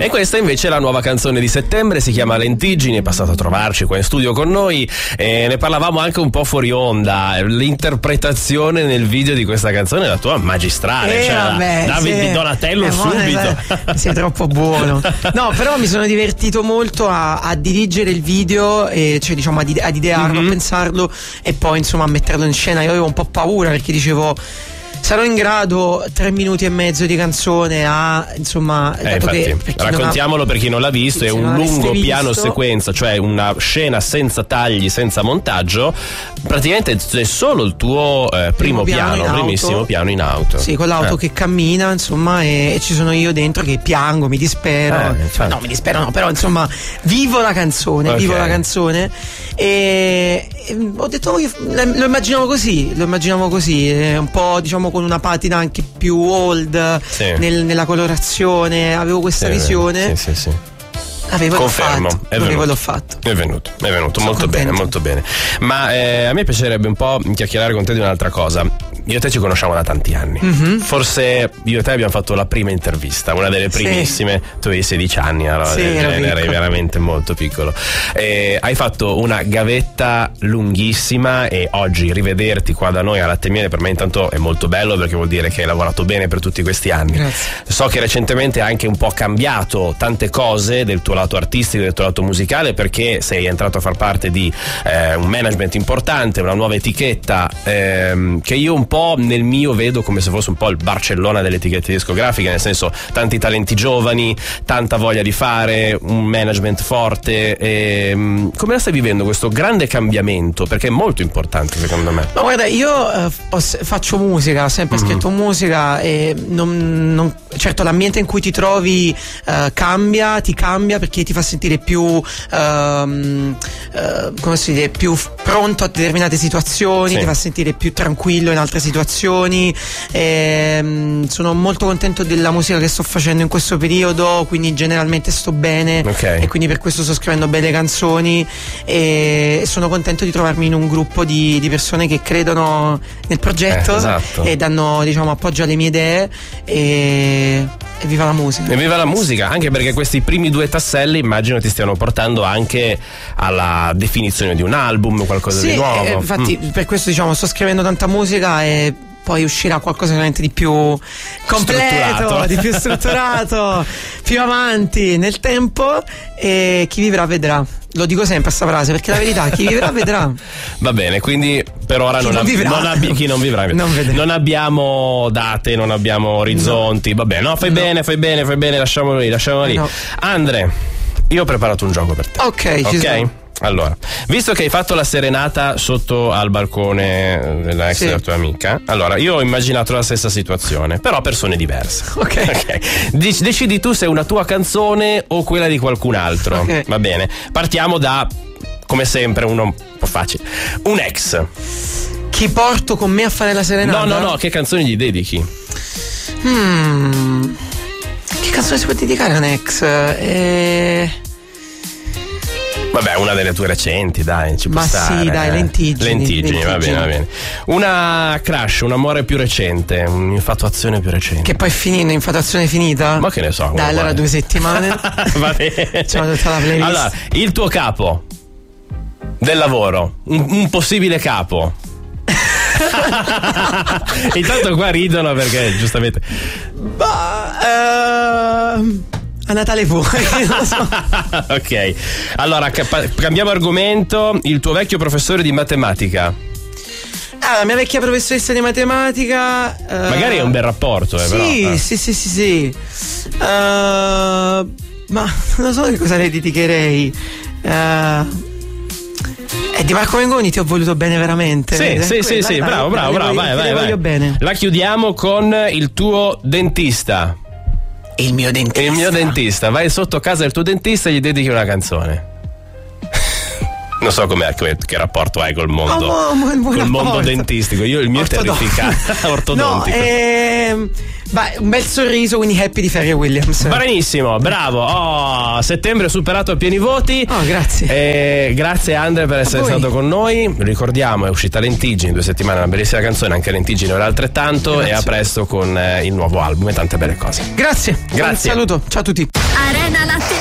E questa invece è la nuova canzone di settembre, si chiama Lentiggini, è passato a trovarci qua in studio con noi e ne parlavamo anche un po' fuori onda. L'interpretazione nel video di questa canzone è la tua magistrale, Davide Di Donatello subito. Sei troppo buono. No, però mi sono divertito molto a dirigere il video, cioè diciamo ad idearlo, a pensarlo e poi insomma a metterlo in scena. Io avevo un po' paura perché dicevo sarò in grado 3 minuti e mezzo di canzone insomma infatti, raccontiamolo per chi non l'ha visto, è un lungo piano sequenza, cioè una scena senza tagli, senza montaggio, praticamente è solo il tuo primissimo piano in auto. Sì, con l'auto che cammina, insomma, e ci sono io dentro che piango, mi dispero. No, mi dispero no, però insomma vivo la canzone, e ho detto lo immaginavo così, un po' diciamo con una patina anche più old nella colorazione, avevo questa visione. Sì. Confermo, l'ho fatto. È venuto molto bene, molto bene. Ma a me piacerebbe un po' chiacchierare con te di un'altra cosa. Io e te ci conosciamo da tanti anni. Forse io e te abbiamo fatto la prima intervista, una delle primissime. Tu avevi 16 anni, allora eri veramente molto piccolo. Hai fatto una gavetta lunghissima e oggi rivederti qua da noi a Latte e Miele per me intanto è molto bello, perché vuol dire che hai lavorato bene per tutti questi anni. Grazie. So che recentemente hai anche un po' cambiato tante cose del tuo lato artistico, del tuo lato musicale, perché sei entrato a far parte di un management importante, una nuova etichetta che io un po' nel mio vedo come se fosse un po' il Barcellona delle etichette discografiche, nel senso tanti talenti giovani, tanta voglia di fare, un management forte. Come la stai vivendo questo grande cambiamento? Perché è molto importante secondo me. Ma guarda, io faccio musica, ho sempre scritto musica e certo l'ambiente in cui ti trovi ti cambia perché ti fa sentire più come si dice, più pronto a determinate situazioni, ti fa sentire più tranquillo in altre situazioni. Sono molto contento della musica che sto facendo in questo periodo, quindi generalmente sto bene e quindi per questo sto scrivendo belle canzoni e sono contento di trovarmi in un gruppo di persone che credono nel progetto e danno diciamo appoggio alle mie idee e viva la musica. E viva la musica, anche perché questi primi 2 tasselli immagino ti stiano portando anche alla definizione di un album, qualcosa di nuovo. Infatti per questo diciamo sto scrivendo tanta musica e poi uscirà qualcosa veramente di più completo, di più strutturato, più avanti nel tempo, e chi vivrà vedrà. Lo dico sempre questa frase perché la verità, chi vivrà vedrà. Va bene, quindi per ora chi non vivrà non abbiamo date, non abbiamo orizzonti. Va bene, no, fai bene, lasciamolo lì. No. Andre, io ho preparato un gioco per te. Ok. Allora, visto che hai fatto la serenata sotto al balcone della ex della tua amica, allora io ho immaginato la stessa situazione, però persone diverse. Ok. Decidi tu se è una tua canzone o quella di qualcun altro. Okay. Va bene. Partiamo da, come sempre, uno un po' facile. Un ex. Chi porto con me a fare la serenata? No, che canzoni gli dedichi? Che canzone si può dedicare a un ex? Vabbè, una delle tue recenti, dai, ci può stare. Ma sì, dai, Lentiggini, va bene. Una crush, un amore più recente, un'infatuazione più recente. Che poi infatuazione finita? Ma che ne so. Dai, allora 2 settimane. Va bene. C'ho tutta la playlist. Allora, il tuo capo del lavoro, un possibile capo. Intanto qua ridono perché giustamente. A Natale fuori, non lo so. Ok, allora cambiamo argomento. Il tuo vecchio professore di matematica. La mia vecchia professoressa di matematica. Magari è un bel rapporto, sì, però. Sì. Ma non so che cosa le dedicherei. Di Marco Mengoni ti ho voluto bene veramente. Sì, bravo, vai. Voglio bene. La chiudiamo con il tuo dentista. Il mio dentista. Vai sotto casa del tuo dentista e gli dedichi una canzone. Non so che rapporto hai col mondo, col mondo dentistico. Io il mio è terrificante. Ortodontico. Un bel sorriso, quindi happy di Pharrell Williams. Benissimo, bravo. Settembre superato a pieni voti. Grazie. Grazie Andre per essere stato con noi. Ricordiamo, è uscita Lentiggini 2 settimane, una bellissima canzone, anche Lentiggini ora altrettanto. Grazie. E a presto con il nuovo album e tante belle cose. Grazie. Un saluto, ciao a tutti. Arena Latina.